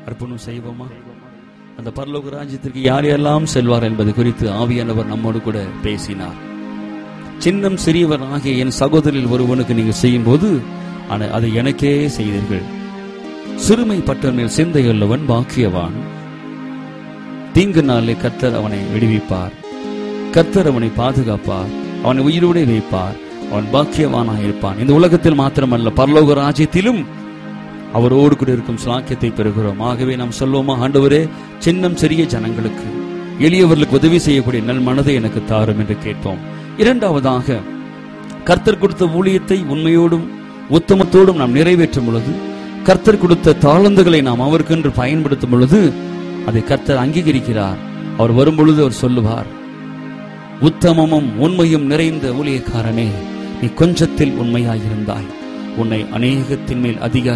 அர்ப்பணம் செய்வோமா? அந்த பரலோக ராஜ்யத்திற்கு யார் யாரெல்லாம் செல்வார் என்பது குறித்து ஆவியானவர் நம்மோடு கூட பேசினார். சின்னம் சிறியவர் ஆகிய என் சகோதரில் ஒருவனுக்கு நீங்கள் செய்யும் போது அதை எனக்கே செய்தீர்கள். சிறுமைப்பட்டவன் மேல் சிந்தையுள்ளவன் பாக்கியவான். தீங்கு நாளிலே கர்த்தர் அவனை விடுவிப்பார். கர்த்தர் அவனை பாதுகாப்பார். அவனை உயிரோடு வைப்பார். அவன் பாக்கியவானாக இருப்பான். இந்த உலகத்தில் மாத்திரமல்ல, பரலோக ராஜ்யத்திலும் அவரோடு கூட இருக்கும் ஸ்லாக்கியத்தை பெறுகிறோம். ஆகவே நாம் சொல்வோமா, ஆண்டவரே, சின்னம் சிறிய ஜனங்களுக்கு, எளியவர்களுக்கு உதவி செய்யக்கூடிய நல் மனதை எனக்கு தாரும் என்று கேட்போம். இரண்டாவதாக, கர்த்தர் கொடுத்த ஊழியத்தை உண்மையோடும் உத்தமத்தோடும் நாம் நிறைவேற்றும் பொழுது, கர்த்தர் கொடுத்த தாளந்துகளை நாம் அவருக்கென்று பயன்படுத்தும் பொழுது அதை கர்த்தர் அங்கீகரிக்கிறார். அவர் வரும்பொழுது அவர் சொல்லுவார், உத்தமமும் உண்மையும் நிறைந்த ஊழியக்காரனே, நீ கொஞ்சத்தில் உண்மையாயிருந்தாய், உன்னை அநேகத்தின் மேல் அதிகாரி